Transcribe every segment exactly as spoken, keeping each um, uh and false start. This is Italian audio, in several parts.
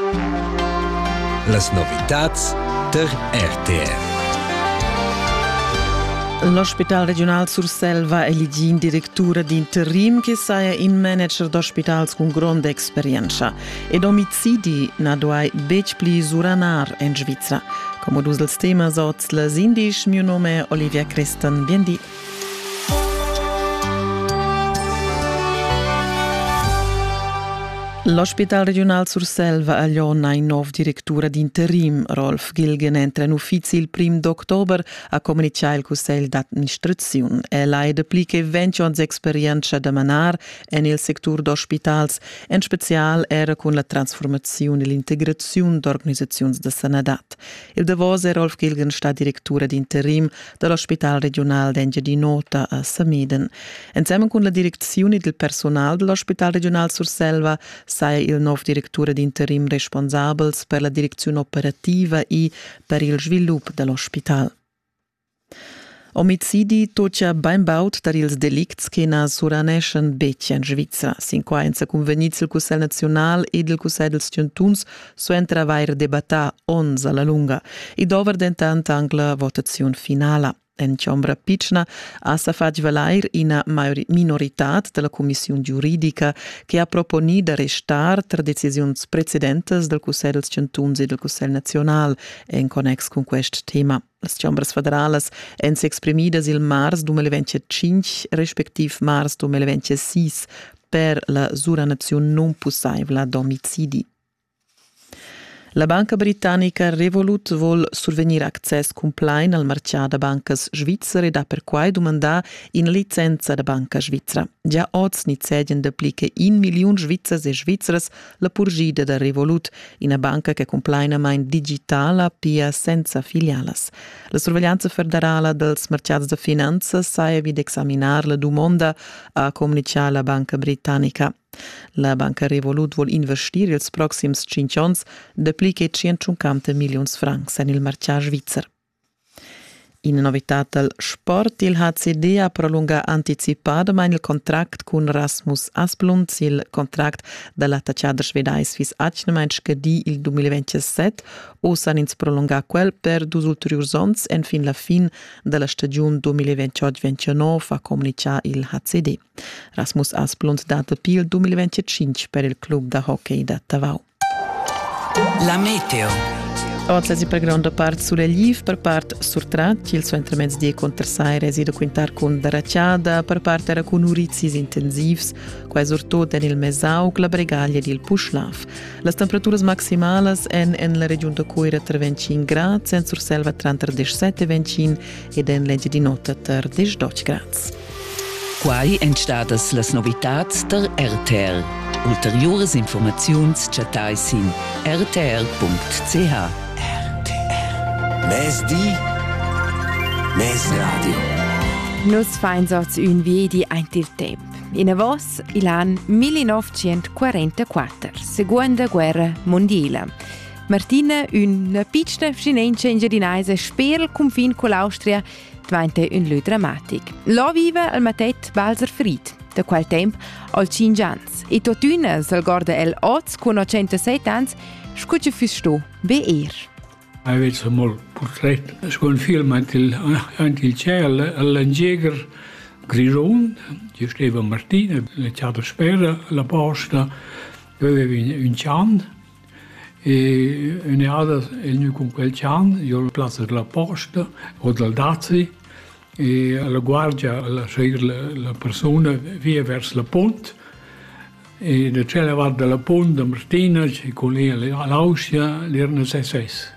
Las novitats der R T R. L'Hospital Regional Surselva elegì in direttura di interim che sia in manager d'ospitals con grande esperienza ed omicidi na duai bec pli suranar in Svizzera. Come dus els temas oz las indisch, mio nome è Olivia Creston. Biendi. L'Hospital Regional Surselva agliona in nov direttura d'interim. Rolf Gilgen entra in uffizi il primo d'october a comunicare il Consiglio d'Amministrazione. E lei deplica venti anni esperienza da manar en il settore d'ospitals, in special era con la trasformazione e l'integrazione d'organizzazioni de sanadat. Il davos Rolf Gilgen sta direttura d'interim dell'Hospital Regional d'Engia di Nota a Sameden. Insieme con la direzione del personale dell'Hospital Regional Surselva sai il nuovo direttore d'interim responsabels per la direzione operativa e per il sviluppo dell'ospedale. Omicidi toccia ben baut dar ils delicts che na suraneschen beccia in Svizzera. Sinqua in sa convenizia il Consiglio Nazionale ed il Consiglio dels Cientuns so entra vair debattà ons alla lunga e dover dentant anche la votazione finale. En Ciambra Picna ha sa fac valair ina minoritat della Commissione Giuridica che ha proponi da restar tra decisioni precedentes del Consiglio dels Cientuns e del Consiglio Nazionale in connex con questo tema. Las Ciambras federales en se exprimidas il mars duemilaventicinque respektiv mars duemilaventisei per la suranazione non possibile d'omicidi. La banca britannica Revolut vuol survenir access complein al marcià da bancas svizzere e da per quai domandà in licenza da banca svizzera. Già oz ni sedien d'aplica in miliun svizzers e svizzeres la purgida da Revolut, in a banca che compleinamein digitala pia senza filialas. La sorveglianza federale dels marciats de finanza saia vid examinar la domanda a comunicar la banca britannica. La banca Revolut vuol investir ils proxims cinque ans d'aplica centocinquanta milions francs en il marcià svizzer. In novitat al sport, il H C D ha prolunga anticipadamain il contract con Rasmus Asplund, il contract dell'attacciader svedais fis acnamain scadì il duemilaventisette o san ins prolunga quel per dus ulteriors ons en fin la fin della stagione duemilaventotto ventinove a comunica il H C D. Rasmus Asplund data pil duemilaventicinque per il club da hockey da Tavau. La meteo. Oggi si per grande parte sulle liv, per parte surtrat, il suo intermezzo di contrassai reside quintar con daracciada, per parte era con urizis intensivs, quai surtot en il mesau, la bregaglia di il pushlaf. Le temperaturas maximales en en la regione de Coira ter venticinque gradi, en Surselva trenta diciassette venticinque ed en legge di nota ter diciotto gradi. Quai entstadas las novitats der R T R. Ulteriores informaziuns chatais in r t r punct c h. R T R. Mes di, mes radio. Nus fains oz un viedi aint il temp. In avos il an millenovecentoquarantaquattro, Seconda Guerra Mondiale. Martina, una piccola scinencia in giardinaise, spera il confine con l'Austria, diventa un lö dramatic. Lo vive al matet Balzer Fried. Da quel tempo al cinque anni. E totuna sal gorda el oz con centosette anni scuccia fis sto be er. Hij weet zo mooi portret. Dat is gewoon een film uit il cielo, all'Angeger Grison, je steva Martina, le ciato spera, la posta, aveva un cian, e un ada, e nu con quel cian, io la plaza della posta, o del Dazi, e alla guardia, alla la, la persona via verso la ponte, e da c'è la della ponte, Martina, con lei all'Austria, l'erano S S.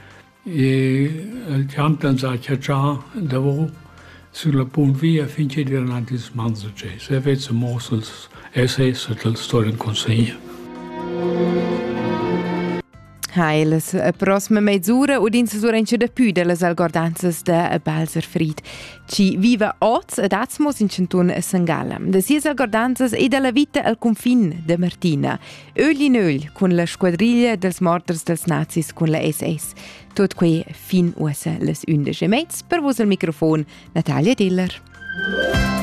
E il ciantan sa che già davo sulla ponte via finché erano anche smanzate. Se avesse mosso S S del storia in consegna. Hai la prossima mezz'ora o din sura in da più delle algordanzas da Balzer Fried. Ci viva oz ed atmos in centun Sangala. Da sia algordanzas e dalla vita al confin de Martina. Öl in öl con la squadriglia dels morders dels nazis con la S S. Tot qui fin usa les undici mezz per vos al microfon Natalia Diller.